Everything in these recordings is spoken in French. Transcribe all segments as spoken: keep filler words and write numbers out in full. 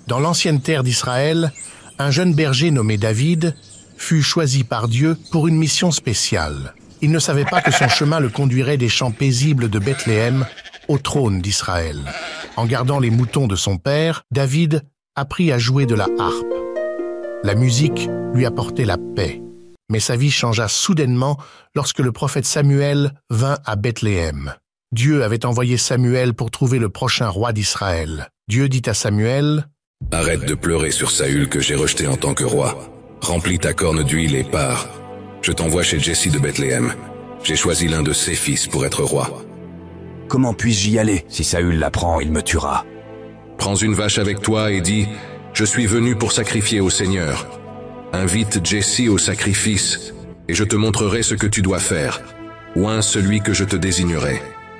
Dans l'ancienne terre d'Israël, un jeune berger nommé David fut choisi par Dieu pour une mission spéciale. Il ne savait pas que son chemin le conduirait des champs paisibles de Bethléem au trône d'Israël. En gardant les moutons de son père, David apprit à jouer de la harpe. La musique lui apportait la paix. Mais sa vie changea soudainement lorsque le prophète Samuel vint à Bethléem. Dieu avait envoyé Samuel pour trouver le prochain roi d'Israël. Dieu dit à Samuel: « Arrête de pleurer sur Saül que j'ai rejeté en tant que roi. Remplis ta corne d'huile et pars. Je t'envoie chez Jesse de Bethléem. J'ai choisi l'un de ses fils pour être roi. » « Comment puis-je y aller? Si Saül l'apprend, il me tuera. » « Prends une vache avec toi et dis: Je suis venu pour sacrifier au Seigneur. Invite Jesse au sacrifice, et je te montrerai ce que tu dois faire. Oins celui que je te désignerai. »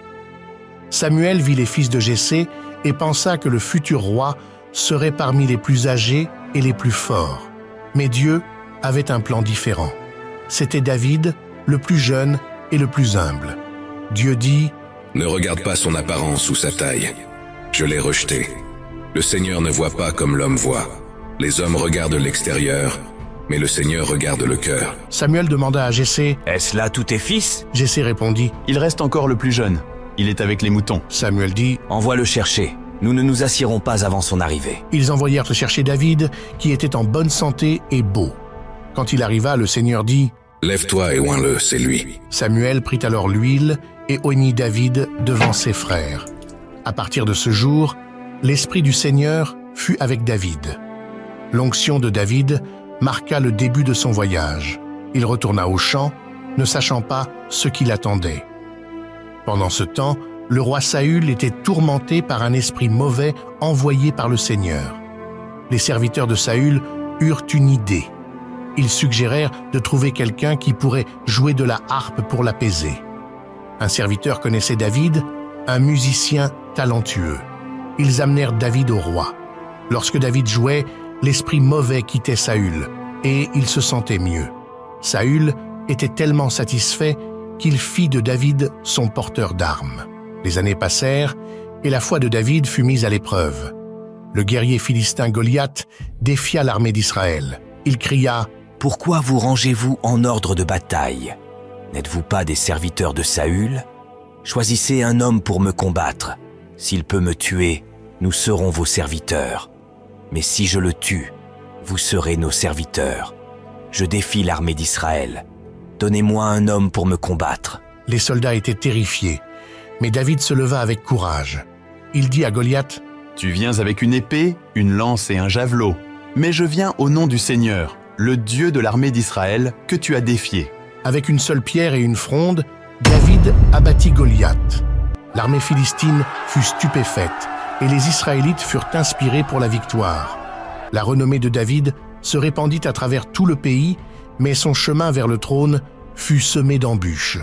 Samuel vit les fils de Jessé et pensa que le futur roi serait parmi les plus âgés et les plus forts. Mais Dieu avait un plan différent. C'était David, le plus jeune et le plus humble. Dieu dit: « Ne regarde pas son apparence ou sa taille. Je l'ai rejeté. Le Seigneur ne voit pas comme l'homme voit. Les hommes regardent l'extérieur, mais le Seigneur regarde le cœur. » Samuel demanda à Jessé: « Est-ce là tous tes fils ?» Jessé répondit: « Il reste encore le plus jeune. Il est avec les moutons. » Samuel dit: « Envoie-le chercher. Nous ne nous assiérons pas avant son arrivée. » Ils envoyèrent chercher David, qui était en bonne santé et beau. Quand il arriva, le Seigneur dit: « Lève-toi et oins-le, c'est lui. » Samuel prit alors l'huile et oignit David devant ses frères. À partir de ce jour, l'Esprit du Seigneur fut avec David. L'onction de David marqua le début de son voyage. Il retourna au champ, ne sachant pas ce qui l'attendait. Pendant ce temps, le roi Saül était tourmenté par un esprit mauvais envoyé par le Seigneur. Les serviteurs de Saül eurent une idée. Ils suggérèrent de trouver quelqu'un qui pourrait jouer de la harpe pour l'apaiser. Un serviteur connaissait David, un musicien talentueux. Ils amenèrent David au roi. Lorsque David jouait, l'esprit mauvais quittait Saül, et il se sentait mieux. Saül était tellement satisfait qu'il fit de David son porteur d'armes. Les années passèrent, et la foi de David fut mise à l'épreuve. Le guerrier philistin Goliath défia l'armée d'Israël. Il cria: « Pourquoi vous rangez-vous en ordre de bataille? N'êtes-vous pas des serviteurs de Saül? Choisissez un homme pour me combattre. S'il peut me tuer, nous serons vos serviteurs. Mais si je le tue, vous serez nos serviteurs. Je défie l'armée d'Israël. Donnez-moi un homme pour me combattre. » Les soldats étaient terrifiés, mais David se leva avec courage. Il dit à Goliath: « Tu viens avec une épée, une lance et un javelot, mais je viens au nom du Seigneur, le Dieu de l'armée d'Israël, que tu as défié. » Avec une seule pierre et une fronde, David abattit Goliath. L'armée philistine fut stupéfaite et les Israélites furent inspirés pour la victoire. La renommée de David se répandit à travers tout le pays, mais son chemin vers le trône fut semé d'embûches.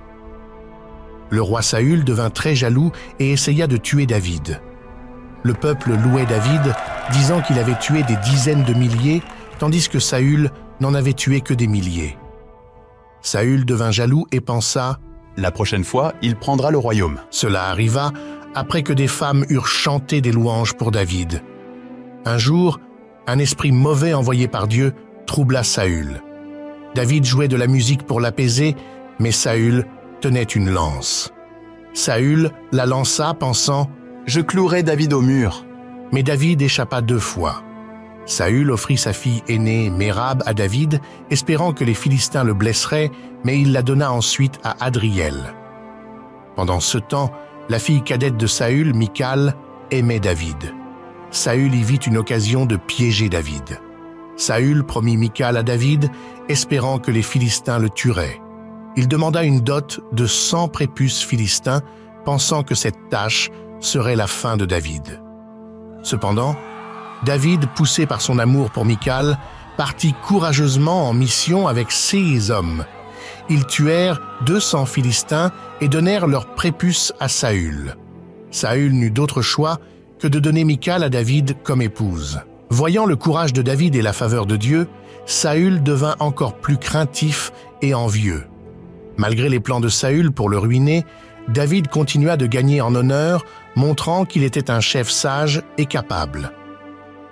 Le roi Saül devint très jaloux et essaya de tuer David. Le peuple louait David, disant qu'il avait tué des dizaines de milliers, tandis que Saül n'en avait tué que des milliers. Saül devint jaloux et pensa: « La prochaine fois, il prendra le royaume. » Cela arriva après que des femmes eurent chanté des louanges pour David. Un jour, un esprit mauvais envoyé par Dieu troubla Saül. David jouait de la musique pour l'apaiser, mais Saül tenait une lance. Saül la lança, pensant: « Je clouerai David au mur. » Mais David échappa deux fois. Saül offrit sa fille aînée Mérab à David, espérant que les Philistins le blesseraient, mais il la donna ensuite à Adriel. Pendant ce temps, la fille cadette de Saül, Michal, aimait David. Saül y vit une occasion de piéger David. Saül promit Michal à David, espérant que les Philistins le tueraient. Il demanda une dot de cent prépuces philistins, pensant que cette tâche serait la fin de David. Cependant, David, poussé par son amour pour Michal, partit courageusement en mission avec ses hommes. Ils tuèrent deux cents Philistins et donnèrent leurs prépuces à Saül. Saül n'eut d'autre choix que de donner Michal à David comme épouse. Voyant le courage de David et la faveur de Dieu, Saül devint encore plus craintif et envieux. Malgré les plans de Saül pour le ruiner, David continua de gagner en honneur, montrant qu'il était un chef sage et capable.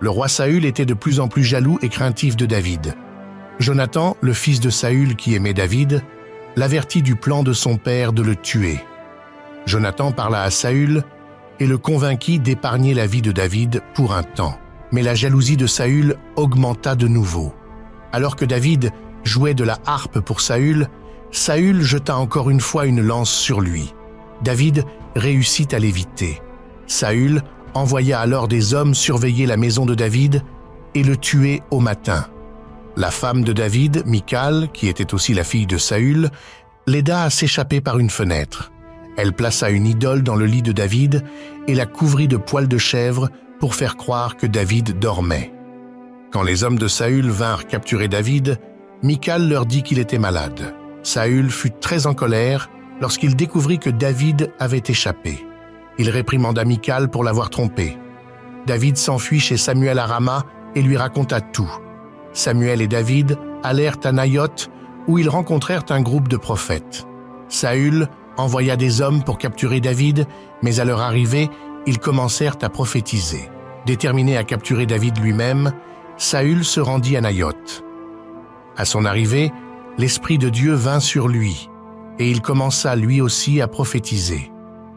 Le roi Saül était de plus en plus jaloux et craintif de David. Jonathan, le fils de Saül qui aimait David, l'avertit du plan de son père de le tuer. Jonathan parla à Saül et le convainquit d'épargner la vie de David pour un temps. Mais la jalousie de Saül augmenta de nouveau. Alors que David jouait de la harpe pour Saül, Saül jeta encore une fois une lance sur lui. David réussit à l'éviter. Saül envoya alors des hommes surveiller la maison de David et le tuer au matin. La femme de David, Michal, qui était aussi la fille de Saül, l'aida à s'échapper par une fenêtre. Elle plaça une idole dans le lit de David et la couvrit de poils de chèvre pour faire croire que David dormait. Quand les hommes de Saül vinrent capturer David, Michal leur dit qu'il était malade. Saül fut très en colère lorsqu'il découvrit que David avait échappé. Il réprimanda Michal pour l'avoir trompé. David s'enfuit chez Samuel à Rama et lui raconta tout. Samuel et David allèrent à Naïoth où ils rencontrèrent un groupe de prophètes. Saül envoya des hommes pour capturer David, mais à leur arrivée, ils commencèrent à prophétiser. Déterminé à capturer David lui-même, Saül se rendit à Naïoth. À son arrivée, l'Esprit de Dieu vint sur lui, et il commença lui aussi à prophétiser.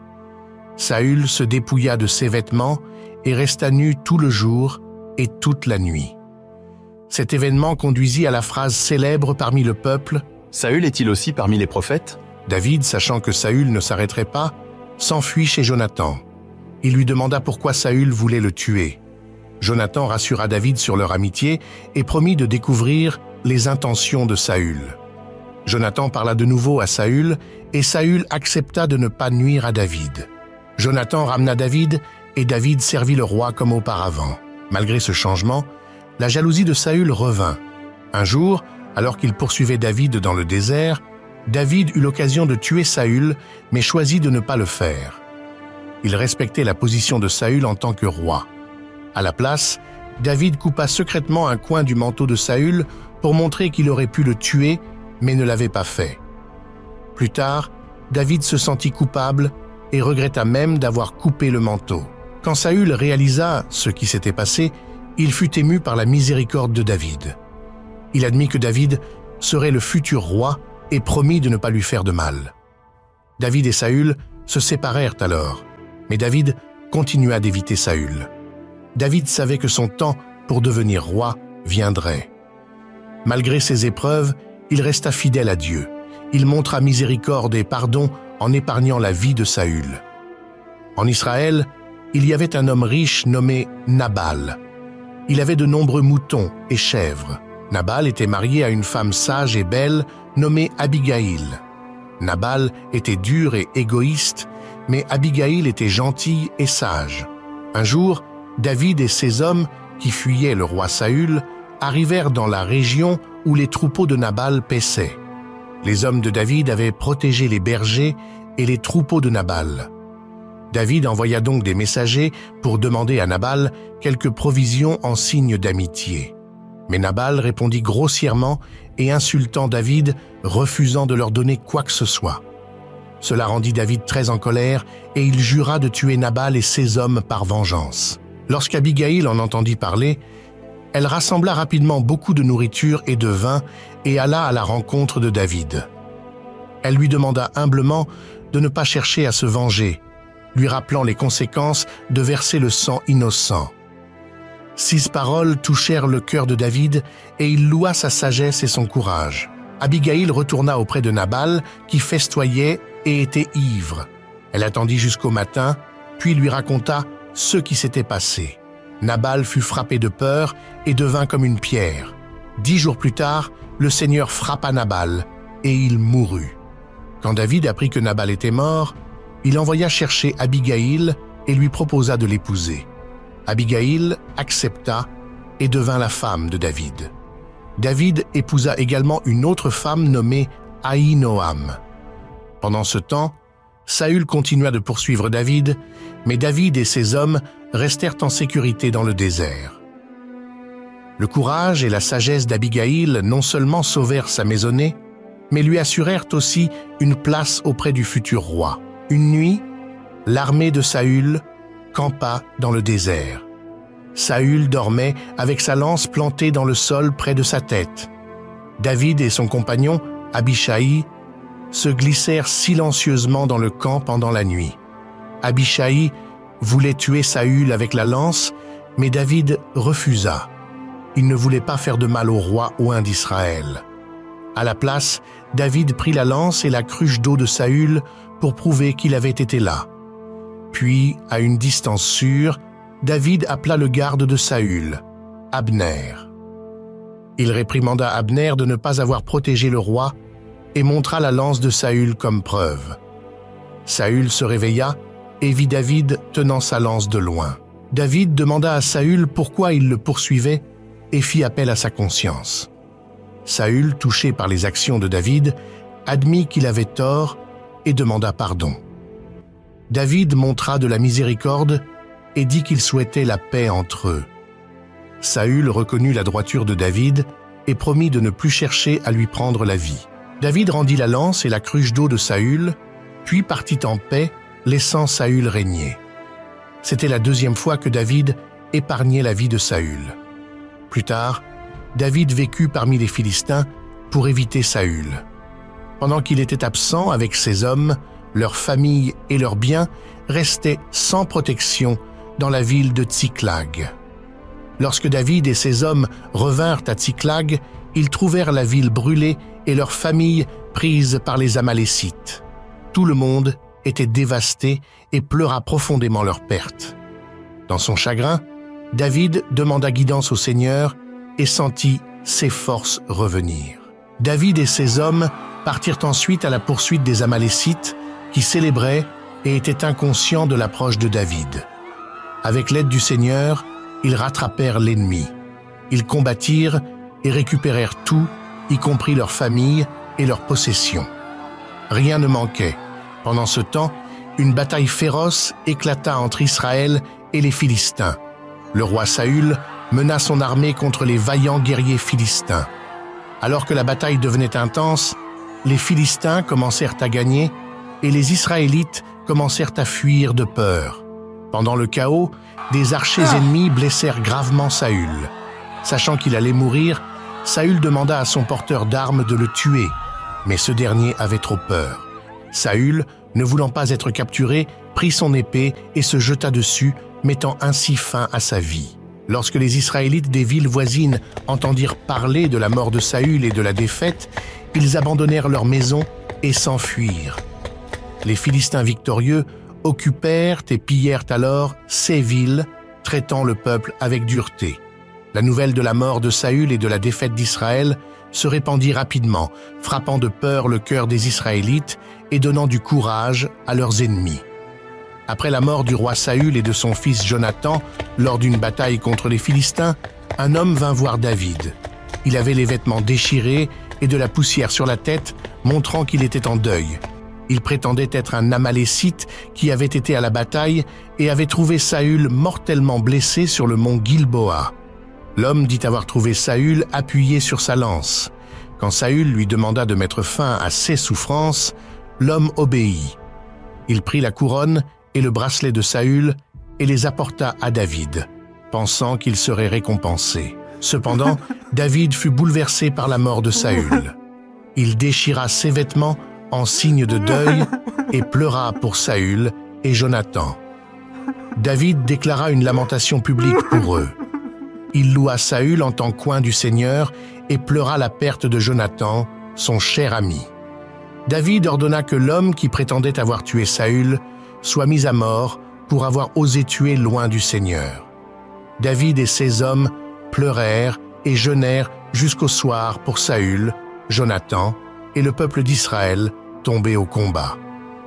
Saül se dépouilla de ses vêtements et resta nu tout le jour et toute la nuit. Cet événement conduisit à la phrase célèbre parmi le peuple « Saül est-il aussi parmi les prophètes ?» David, sachant que Saül ne s'arrêterait pas, s'enfuit chez Jonathan. Il lui demanda pourquoi Saül voulait le tuer. Jonathan rassura David sur leur amitié et promit de découvrir les intentions de Saül. Jonathan parla de nouveau à Saül et Saül accepta de ne pas nuire à David. Jonathan ramena David et David servit le roi comme auparavant. Malgré ce changement, la jalousie de Saül revint. Un jour, alors qu'il poursuivait David dans le désert, David eut l'occasion de tuer Saül, mais choisit de ne pas le faire. Il respectait la position de Saül en tant que roi. À la place, David coupa secrètement un coin du manteau de Saül pour montrer qu'il aurait pu le tuer, mais ne l'avait pas fait. Plus tard, David se sentit coupable et regretta même d'avoir coupé le manteau. Quand Saül réalisa ce qui s'était passé, il fut ému par la miséricorde de David. Il admit que David serait le futur roi et promit de ne pas lui faire de mal. David et Saül se séparèrent alors, mais David continua d'éviter Saül. David savait que son temps pour devenir roi viendrait. Malgré ces épreuves, il resta fidèle à Dieu. Il montra miséricorde et pardon en épargnant la vie de Saül. En Israël, il y avait un homme riche nommé Nabal. Il avait de nombreux moutons et chèvres. Nabal était marié à une femme sage et belle nommée Abigaïl. Nabal était dur et égoïste, mais Abigaïl était gentille et sage. Un jour, David et ses hommes, qui fuyaient le roi Saül, arrivèrent dans la région où les troupeaux de Nabal paissaient. Les hommes de David avaient protégé les bergers et les troupeaux de Nabal. David envoya donc des messagers pour demander à Nabal quelques provisions en signe d'amitié. Mais Nabal répondit grossièrement et insultant David, refusant de leur donner quoi que ce soit. Cela rendit David très en colère et il jura de tuer Nabal et ses hommes par vengeance. Lorsqu'Abigaïl en entendit parler, elle rassembla rapidement beaucoup de nourriture et de vin et alla à la rencontre de David. Elle lui demanda humblement de ne pas chercher à se venger, lui rappelant les conséquences de verser le sang innocent. Six paroles touchèrent le cœur de David et il loua sa sagesse et son courage. Abigaïl retourna auprès de Nabal qui festoyait et était ivre. Elle attendit jusqu'au matin, puis lui raconta ce qui s'était passé. Nabal fut frappé de peur et devint comme une pierre. Dix jours plus tard, le Seigneur frappa Nabal et il mourut. Quand David apprit que Nabal était mort, il envoya chercher Abigaïl et lui proposa de l'épouser. Abigaïl accepta et devint la femme de David. David épousa également une autre femme nommée Ahinoam. Pendant ce temps, Saül continua de poursuivre David, mais David et ses hommes restèrent en sécurité dans le désert. Le courage et la sagesse d'Abigaïl non seulement sauvèrent sa maisonnée, mais lui assurèrent aussi une place auprès du futur roi. Une nuit, l'armée de Saül campa dans le désert. Saül dormait avec sa lance plantée dans le sol près de sa tête. David et son compagnon, Abishai, se glissèrent silencieusement dans le camp pendant la nuit. Abishai voulait tuer Saül avec la lance, mais David refusa. Il ne voulait pas faire de mal au roi oint d'Israël. À la place, David prit la lance et la cruche d'eau de Saül pour prouver qu'il avait été là. Puis, à une distance sûre, David appela le garde de Saül, Abner. Il réprimanda Abner de ne pas avoir protégé le roi et montra la lance de Saül comme preuve. Saül se réveilla et vit David tenant sa lance de loin. David demanda à Saül pourquoi il le poursuivait et fit appel à sa conscience. Saül, touché par les actions de David, admit qu'il avait tort et demanda pardon. David montra de la miséricorde et dit qu'il souhaitait la paix entre eux. Saül reconnut la droiture de David et promit de ne plus chercher à lui prendre la vie. David rendit la lance et la cruche d'eau de Saül, puis partit en paix, laissant Saül régner. C'était la deuxième fois que David épargnait la vie de Saül. Plus tard, David vécut parmi les Philistins pour éviter Saül. Pendant qu'il était absent avec ses hommes, leurs familles et leurs biens restaient sans protection dans la ville de Tsiklag. Lorsque David et ses hommes revinrent à Tsiklag, ils trouvèrent la ville brûlée et leurs familles prises par les Amalécites. Tout le monde était dévasté et pleura profondément leur perte. Dans son chagrin, David demanda guidance au Seigneur et sentit ses forces revenir. David et ses hommes partirent ensuite à la poursuite des Amalécites qui célébraient et étaient inconscients de l'approche de David. Avec l'aide du Seigneur, ils rattrapèrent l'ennemi. Ils combattirent et récupérèrent tout, y compris leurs familles et leurs possessions. Rien ne manquait. Pendant ce temps, une bataille féroce éclata entre Israël et les Philistins. Le roi Saül mena son armée contre les vaillants guerriers philistins. Alors que la bataille devenait intense, les Philistins commencèrent à gagner et les Israélites commencèrent à fuir de peur. Pendant le chaos, des archers ennemis blessèrent gravement Saül. Sachant qu'il allait mourir, Saül demanda à son porteur d'armes de le tuer, mais ce dernier avait trop peur. Saül, ne voulant pas être capturé, prit son épée et se jeta dessus, mettant ainsi fin à sa vie. Lorsque les Israélites des villes voisines entendirent parler de la mort de Saül et de la défaite, ils abandonnèrent leurs maisons et s'enfuirent. Les Philistins victorieux occupèrent et pillèrent alors ces villes, traitant le peuple avec dureté. La nouvelle de la mort de Saül et de la défaite d'Israël se répandit rapidement, frappant de peur le cœur des Israélites et donnant du courage à leurs ennemis. Après la mort du roi Saül et de son fils Jonathan, lors d'une bataille contre les Philistins, un homme vint voir David. Il avait les vêtements déchirés et de la poussière sur la tête, montrant qu'il était en deuil. Il prétendait être un Amalécite qui avait été à la bataille et avait trouvé Saül mortellement blessé sur le mont Gilboa. L'homme dit avoir trouvé Saül appuyé sur sa lance. Quand Saül lui demanda de mettre fin à ses souffrances, l'homme obéit. Il prit la couronne et le bracelet de Saül et les apporta à David, pensant qu'il serait récompensé. Cependant, David fut bouleversé par la mort de Saül. Il déchira ses vêtements en signe de deuil et pleura pour Saül et Jonathan. David déclara une lamentation publique pour eux. Il loua Saül en tant qu'oint du Seigneur et pleura la perte de Jonathan, son cher ami. David ordonna que l'homme qui prétendait avoir tué Saül soit mis à mort pour avoir osé tuer loin du Seigneur. David et ses hommes pleurèrent et jeûnèrent jusqu'au soir pour Saül, Jonathan et le peuple d'Israël tombé au combat.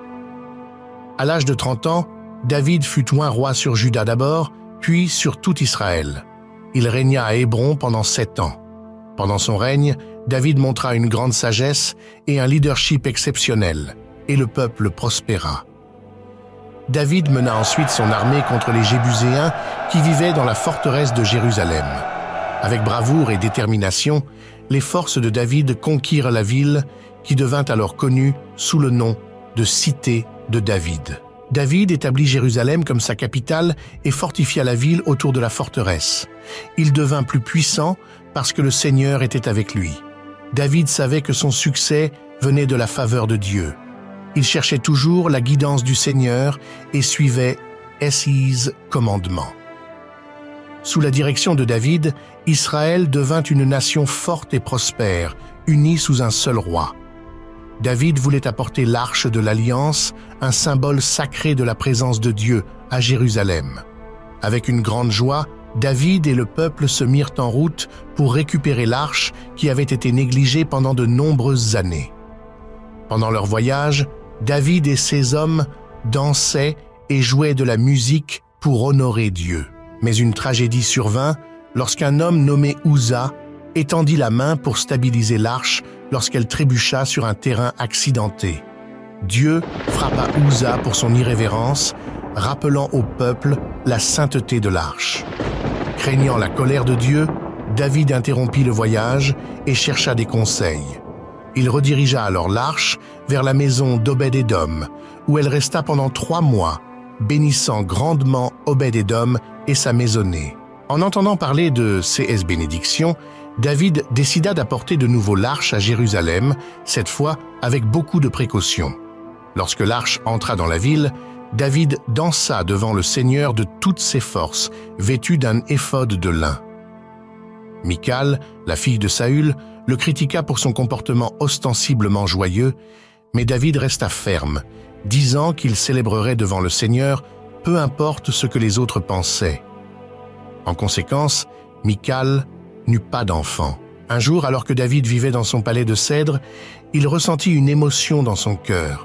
À l'âge de trente ans, David fut oint roi sur Juda d'abord, puis sur tout Israël. Il régna à Hébron pendant sept ans. Pendant son règne, David montra une grande sagesse et un leadership exceptionnel, et le peuple prospéra. David mena ensuite son armée contre les Jébuséens qui vivaient dans la forteresse de Jérusalem. Avec bravoure et détermination, les forces de David conquirent la ville qui devint alors connue sous le nom de Cité de David. David établit Jérusalem comme sa capitale et fortifia la ville autour de la forteresse. Il devint plus puissant parce que le Seigneur était avec lui. David savait que son succès venait de la faveur de Dieu. Il cherchait toujours la guidance du Seigneur et suivait ses commandements. Sous la direction de David, Israël devint une nation forte et prospère, unie sous un seul roi. David voulait apporter l'arche de l'Alliance, un symbole sacré de la présence de Dieu, à Jérusalem. Avec une grande joie, David et le peuple se mirent en route pour récupérer l'arche qui avait été négligée pendant de nombreuses années. Pendant leur voyage, David et ses hommes dansaient et jouaient de la musique pour honorer Dieu. Mais une tragédie survint lorsqu'un homme nommé Uza étendit la main pour stabiliser l'arche lorsqu'elle trébucha sur un terrain accidenté. Dieu frappa Uza pour son irrévérence, rappelant au peuple la sainteté de l'arche. Craignant la colère de Dieu, David interrompit le voyage et chercha des conseils. Il redirigea alors l'arche vers la maison d'Obed-Édom, où elle resta pendant trois mois, bénissant grandement Obed-Édom et sa maisonnée. En entendant parler de ces bénédictions, David décida d'apporter de nouveau l'arche à Jérusalem, cette fois avec beaucoup de précautions. Lorsque l'arche entra dans la ville, David dansa devant le Seigneur de toutes ses forces, vêtu d'un éphod de lin. Michal, la fille de Saül, le critiqua pour son comportement ostensiblement joyeux, mais David resta ferme, disant qu'il célébrerait devant le Seigneur, peu importe ce que les autres pensaient. En conséquence, Michal n'eut pas d'enfant. Un jour, alors que David vivait dans son palais de cèdre, il ressentit une émotion dans son cœur.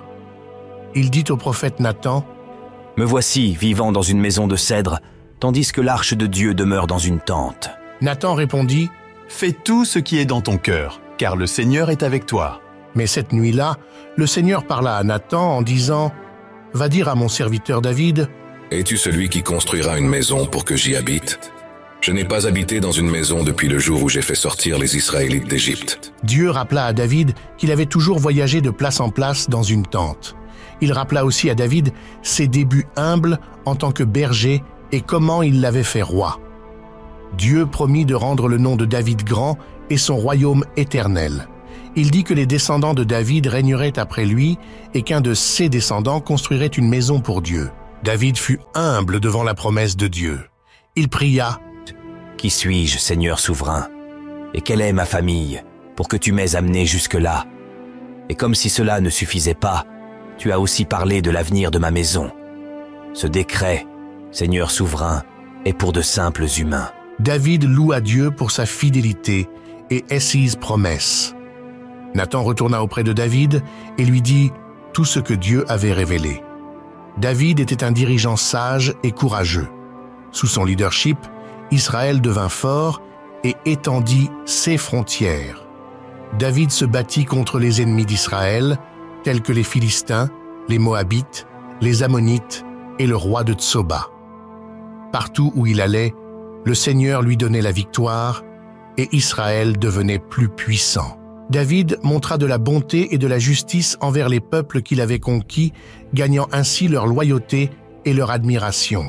Il dit au prophète Nathan, « Me voici vivant dans une maison de cèdre, tandis que l'arche de Dieu demeure dans une tente. » Nathan répondit, « Fais tout ce qui est dans ton cœur, car le Seigneur est avec toi. » Mais cette nuit-là, le Seigneur parla à Nathan en disant, « Va dire à mon serviteur David, « Es-tu celui qui construira une maison pour que j'y habite ? Je n'ai pas habité dans une maison depuis le jour où j'ai fait sortir les Israélites d'Égypte. » Dieu rappela à David qu'il avait toujours voyagé de place en place dans une tente. Il rappela aussi à David ses débuts humbles en tant que berger et comment il l'avait fait roi. Dieu promit de rendre le nom de David grand et son royaume éternel. Il dit que les descendants de David régneraient après lui et qu'un de ses descendants construirait une maison pour Dieu. David fut humble devant la promesse de Dieu. Il pria, « Qui suis-je, Seigneur souverain? Et quelle est ma famille pour que tu m'aies amené jusque-là? Et comme si cela ne suffisait pas, tu as aussi parlé de l'avenir de ma maison. Ce décret, Seigneur souverain, est pour de simples humains. » David loua Dieu pour sa fidélité et ses promesses. Nathan retourna auprès de David et lui dit tout ce que Dieu avait révélé. David était un dirigeant sage et courageux. Sous son leadership, Israël devint fort et étendit ses frontières. David se battit contre les ennemis d'Israël, tels que les Philistins, les Moabites, les Ammonites et le roi de Tsoba. Partout où il allait, le Seigneur lui donnait la victoire et Israël devenait plus puissant. David montra de la bonté et de la justice envers les peuples qu'il avait conquis, gagnant ainsi leur loyauté et leur admiration.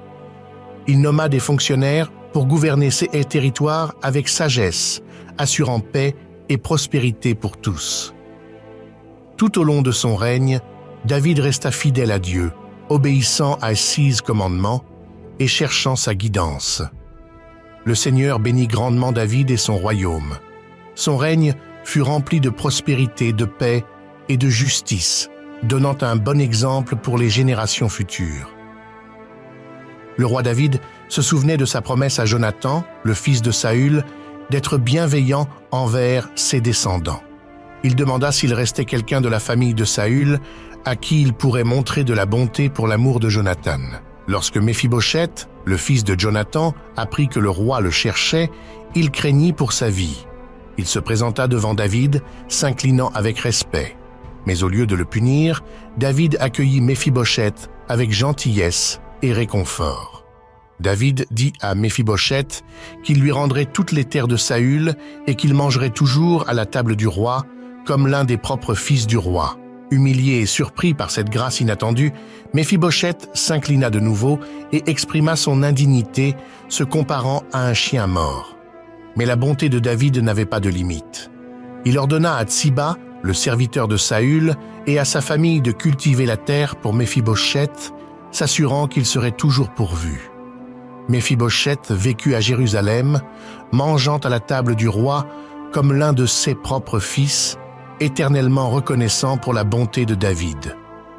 Il nomma des fonctionnaires pour gouverner ces territoires avec sagesse, assurant paix et prospérité pour tous. Tout au long de son règne, David resta fidèle à Dieu, obéissant à ses commandements et cherchant sa guidance. Le Seigneur bénit grandement David et son royaume. Son règne fut rempli de prospérité, de paix et de justice, donnant un bon exemple pour les générations futures. Le roi David se souvenait de sa promesse à Jonathan, le fils de Saül, d'être bienveillant envers ses descendants. Il demanda s'il restait quelqu'un de la famille de Saül à qui il pourrait montrer de la bonté pour l'amour de Jonathan. Lorsque Méphibosheth, le fils de Jonathan, apprit que le roi le cherchait, il craignit pour sa vie. Il se présenta devant David, s'inclinant avec respect. Mais au lieu de le punir, David accueillit Méphibosheth avec gentillesse et réconfort. David dit à Méphibosheth qu'il lui rendrait toutes les terres de Saül et qu'il mangerait toujours à la table du roi, comme l'un des propres fils du roi. Humilié et surpris par cette grâce inattendue, Méphibosheth s'inclina de nouveau et exprima son indignité, se comparant à un chien mort. Mais la bonté de David n'avait pas de limite. Il ordonna à Tsiba, le serviteur de Saül, et à sa famille de cultiver la terre pour Méphibosheth, s'assurant qu'il serait toujours pourvu. Méphibosheth vécut à Jérusalem, mangeant à la table du roi comme l'un de ses propres fils, éternellement reconnaissant pour la bonté de David.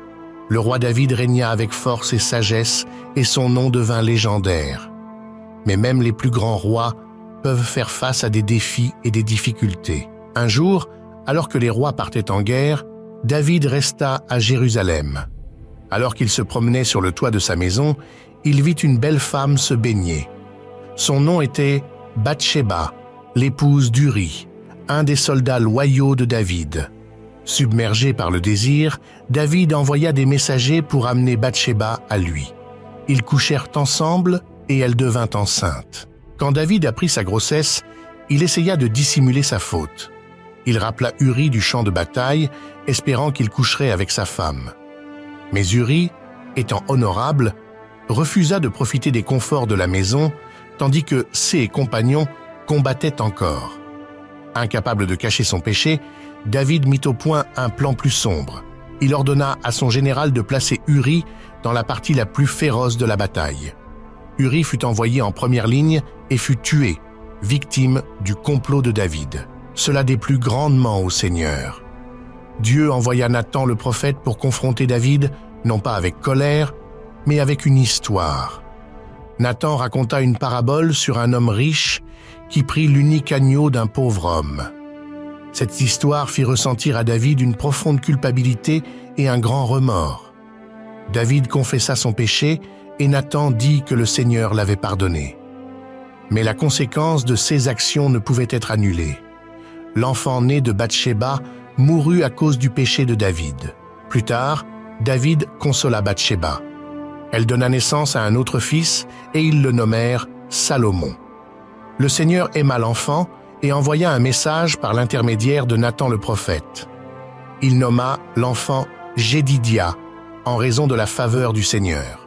Le roi David régna avec force et sagesse, et son nom devint légendaire. Mais même les plus grands rois peuvent faire face à des défis et des difficultés. Un jour, alors que les rois partaient en guerre, David resta à Jérusalem. Alors qu'il se promenait sur le toit de sa maison, il vit une belle femme se baigner. Son nom était Bathsheba, l'épouse d'Uri, un des soldats loyaux de David. Submergé par le désir, David envoya des messagers pour amener Bathsheba à lui. Ils couchèrent ensemble et elle devint enceinte. Quand David apprit sa grossesse, il essaya de dissimuler sa faute. Il rappela Uri du champ de bataille, espérant qu'il coucherait avec sa femme. Mais Uri, étant honorable, refusa de profiter des conforts de la maison, tandis que ses compagnons combattaient encore. Incapable de cacher son péché, David mit au point un plan plus sombre. Il ordonna à son général de placer Uri dans la partie la plus féroce de la bataille. Uri fut envoyé en première ligne et fut tué, victime du complot de David. Cela déplut grandement au Seigneur. Dieu envoya Nathan le prophète pour confronter David, non pas avec colère, mais avec une histoire. Nathan raconta une parabole sur un homme riche qui prit l'unique agneau d'un pauvre homme. Cette histoire fit ressentir à David une profonde culpabilité et un grand remords. David confessa son péché et Nathan dit que le Seigneur l'avait pardonné. Mais la conséquence de ses actions ne pouvait être annulée. L'enfant né de Bathsheba mourut à cause du péché de David. Plus tard, David consola Bathsheba. Elle donna naissance à un autre fils et ils le nommèrent Salomon. Le Seigneur aima l'enfant et envoya un message par l'intermédiaire de Nathan le prophète. Il nomma l'enfant Jédidia en raison de la faveur du Seigneur.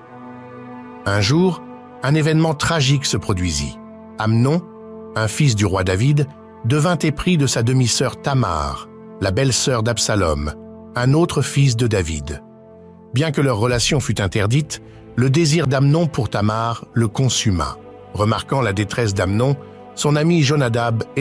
Un jour, un événement tragique se produisit. Amnon, un fils du roi David, devint épris de sa demi-sœur Tamar, la belle-sœur d'Absalom, un autre fils de David. Bien que leur relation fût interdite, le désir d'Amnon pour Tamar le consuma. Remarquant la détresse d'Amnon, son ami Jonadab